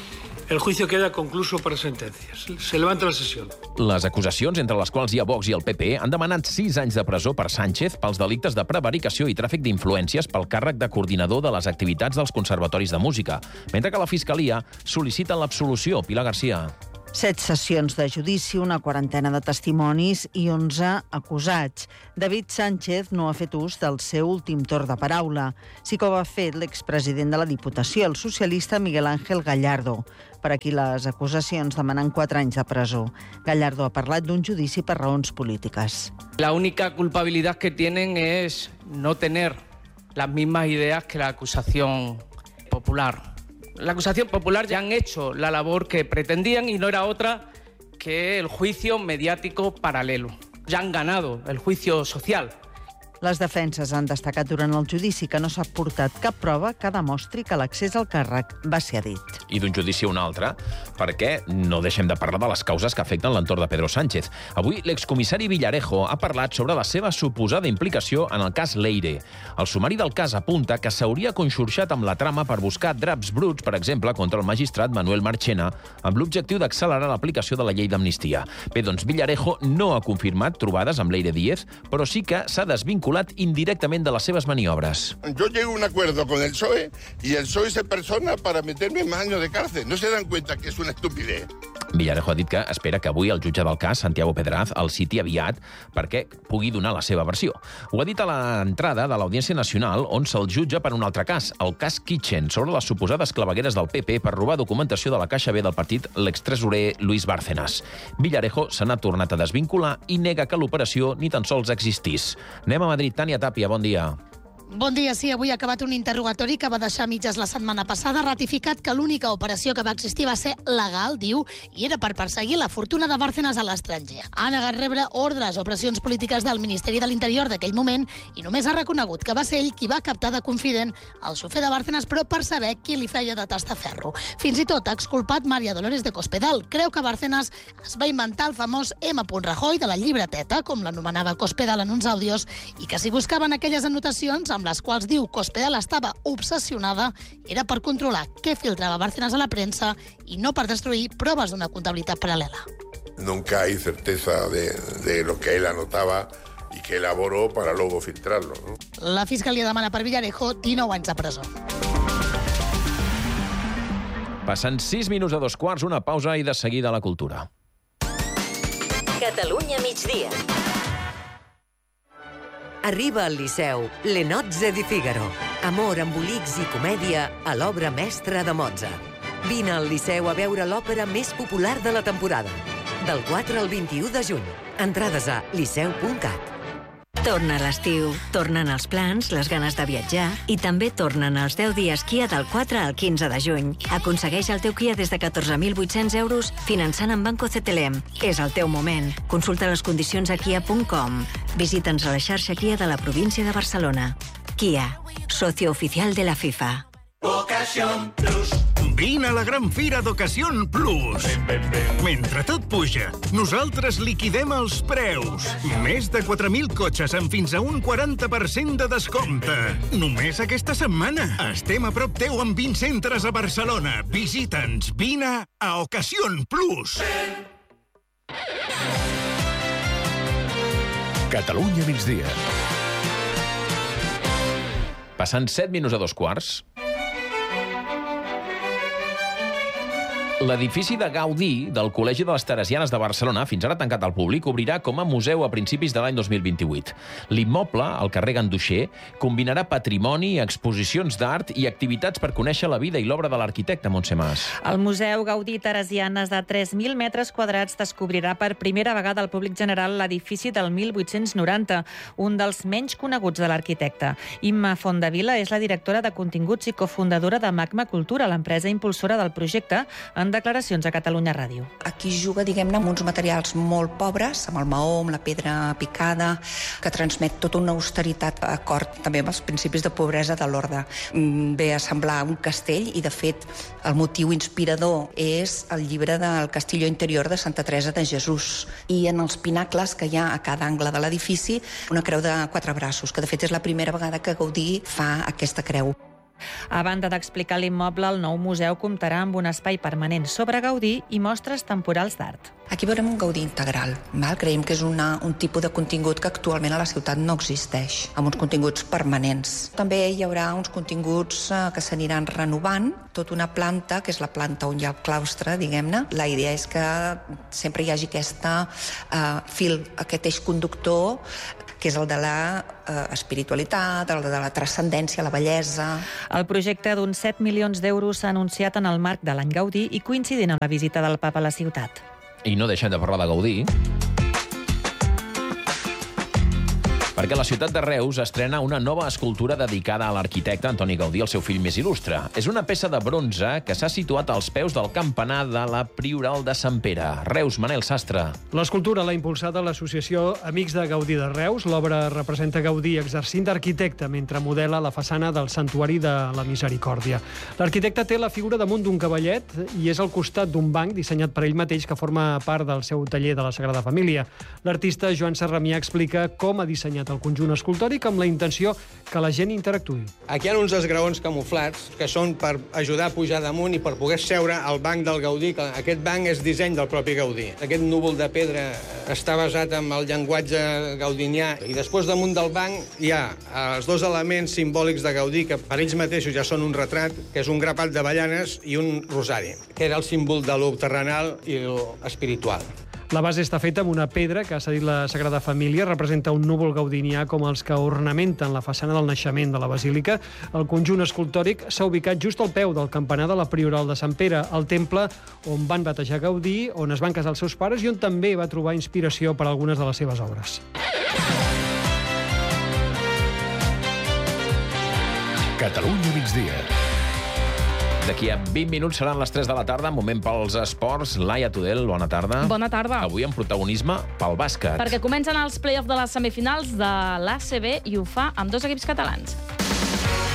El juicio queda concluso per sentències. Se levanta la sessió. Les acusacions, entre les quals hi ha Vox i el PP, han demanat 6 anys de presó per Sánchez pels delictes de prevaricació i tràfic d'influències pel càrrec de coordinador de les activitats dels conservatoris de música, mentre que la Fiscalia sol·licita l'absolució. Pilar Garcia. 7 sessions de judici, una quarantena de testimonis i 11 acusats. David Sánchez no ha fet ús del seu últim torn de paraula. Sí que ho ha fet l'expresident de la Diputació, el socialista Miguel Ángel Gallardo. Per aquí les acusacions demanen 4 anys de presó. Gallardo ha parlat d'un judici per raons polítiques. La única culpabilidad que tienen es no tener las mismas ideas que la acusación popular. La acusación popular ya han hecho la labor que pretendían y no era otra que el juicio mediático paralelo. Ya han ganado el juicio social. Les defenses han destacat durant el judici que no s'ha portat cap prova que demostri que l'accés al càrrec va ser dit. I d'un judici a un altre, perquè no deixem de parlar de les causes que afecten l'entorn de Pedro Sánchez. Avui, l'excomissari Villarejo ha parlat sobre la seva suposada implicació en el cas Leire. El sumari del cas apunta que s'hauria conxorxat amb la trama per buscar draps bruts, per exemple, contra el magistrat Manuel Marchena, amb l'objectiu d'accelerar l'aplicació de la llei d'amnistia. Bé, doncs Villarejo no ha confirmat trobades amb Leire Díez, però sí que s'ha desvinculat indirectament de les seves maniobres. Yo llego a un acuerdo con el PSOE y el PSOE se persona para meterme más años de cárcel. ¿No se dan cuenta que es una estupidez? Villarejo ha dit que espera que avui el jutge del cas, Santiago Pedraz, el citi aviat perquè pugui donar la seva versió. Ho ha dit a l'entrada de l'Audiència Nacional, on se'l jutja per un altre cas, el cas Kitchen, sobre les suposades clavegueres del PP per robar documentació de la Caixa B del partit l'extresorer Luis Bárcenas. Villarejo se n'ha tornat a desvincular i nega que l'operació ni tan sols existís. Anem a Madrid. Tània Tàpia, bon dia. Bon dia, sí. Avui ha acabat un interrogatori que va deixar mitges la setmana passada, ratificat que l'única operació que va existir va ser legal, diu, i era per perseguir la fortuna de Bárcenas a l'estranger. Ha negat rebre ordres o pressions polítiques del Ministeri de l'Interior d'aquell moment i només ha reconegut que va ser ell qui va captar de confident el xofer de Bárcenas, però per saber qui li feia de tastaferro. Fins i tot ha exculpat María Dolores de Cospedal. Creu que Bárcenas es va inventar el famós M. Rajoy de la llibreteta, com l'anomenava Cospedal en uns àudios, i que si buscaven aquelles anotacions amb les quals diu Cospedal estava obsessionada, era per controlar què filtrava Bárcenas a la premsa i no per destruir proves d'una comptabilitat paral·lela. Nunca hay certeza de lo que él anotaba y que elaboró para luego filtrarlo, ¿no? La Fiscalia demana per Villarejo 19 anys de presó. Passen 6 minuts a 2:15, una pausa i de seguida la cultura. Catalunya migdia. Arriba al Liceu Le Nozze di Figaro. Amor, embolics i comèdia a l'obra mestra de Mozart. Vine al Liceu a veure l'òpera més popular de la temporada. Del 4 al 21 de juny. Entrades a liceu.cat. Torna l'estiu, tornen els plans, les ganes de viatjar i també tornen els 10 dies Kia del 4 al 15 de juny. Aconsegueix el teu Kia des de 14.800 euros finançant amb Banco CTLM. És el teu moment. Consulta les condicions a kia.com. Visita'ns a la xarxa Kia de la província de Barcelona. Kia, socio oficial de la FIFA. Ocasión Plus. Vine a la gran fira d'Ocasión Plus. Mentre tot puja, nosaltres liquidem els preus. Més de 4.000 cotxes amb fins a un 40% de descompte. Només aquesta setmana. Estem a prop teu amb 20 centres a Barcelona. Visita'ns. Vine a Ocasión Plus. Catalunya migdia. Passant 7 minuts a 2:15. L'edifici de Gaudí del Col·legi de les Teresianes de Barcelona, fins ara tancat al públic, obrirà com a museu a principis de l'any 2028. L'immoble, al carrer Ganduxer, combinarà patrimoni, exposicions d'art i activitats per conèixer la vida i l'obra de l'arquitecte Montse Mas. El Museu Gaudí Teresianes de 3.000 metres quadrats descobrirà per primera vegada al públic general l'edifici del 1890, un dels menys coneguts de l'arquitecte. Imma Fondavila és la directora de continguts i cofundadora de Magma Cultura, l'empresa impulsora del projecte, en declaracions a Catalunya Ràdio. Aquí juga, diguem-ne, amb uns materials molt pobres, amb el maó, amb la pedra picada, que transmet tota una austeritat d'acord també amb els principis de pobresa de l'orde. Ve a semblar un castell i, de fet, el motiu inspirador és el llibre del Castillo Interior de Santa Teresa de Jesús. I en els pinacles que hi ha a cada angle de l'edifici, una creu de 4 braços, que de fet és la primera vegada que Gaudí fa aquesta creu. A banda d'explicar l'immoble, el nou museu comptarà amb un espai permanent sobre Gaudí i mostres temporals d'art. Aquí veurem un Gaudí integral. Creiem que és un tipus de contingut que actualment a la ciutat no existeix, amb uns continguts permanents. També hi haurà uns continguts que s'aniran renovant, tota una planta, que és la planta on hi ha el claustre, diguem-ne. La idea és que sempre hi hagi aquest fil, aquest eix conductor, que és el de la espiritualitat, el de la transcendència, la bellesa. El projecte d'uns 7 milions d'euros s'ha anunciat en el marc de l'any Gaudí i coincidint amb la visita del papa a la ciutat. I no deixem de parlar de Gaudí, perquè la ciutat de Reus estrena una nova escultura dedicada a l'arquitecte Antoni Gaudí, el seu fill més il·lustre. És una peça de bronze que s'ha situat als peus del campanar de la Prioral de Sant Pere. Reus, Manel Sastre. L'escultura l'ha impulsada l'associació Amics de Gaudí de Reus. L'obra representa Gaudí exercint d'arquitecte mentre modela la façana del Santuari de la Misericòrdia. L'arquitecte té la figura damunt d'un cavallet i és al costat d'un banc dissenyat per ell mateix que forma part del seu taller de la Sagrada Família. L'artista Joan Serramià explica com ha dissenyat el conjunt escultòric amb la intenció que la gent interactuï. Aquí hi ha uns esgraons camuflats que són per ajudar a pujar damunt i per poder seure al banc del Gaudí, que aquest banc és disseny del propi Gaudí. Aquest núvol de pedra està basat en el llenguatge gaudinià i després damunt del banc hi ha els dos elements simbòlics de Gaudí que per ells mateixos ja són un retrat, que és un grapat d'avellanes i un rosari, que era el símbol de lo terrenal i lo espiritual. La base està feta amb una pedra que ha cedit la Sagrada Família, representa un núvol gaudinià com els que ornamenten la façana del naixement de la basílica. El conjunt escultòric s'ha ubicat just al peu del campanar de la Prioral de Sant Pere, el temple on van batejar Gaudí, on es van casar els seus pares i on també va trobar inspiració per a algunes de les seves obres. Catalunya migdia. D'aquí a 20 minuts seran les 3 de la tarda, moment pels esports. Laia Tudel, bona tarda. Bona tarda. Avui amb protagonisme pel bàsquet. Perquè comencen els play-offs de les semifinals de l'ACB i ho fa amb dos equips catalans.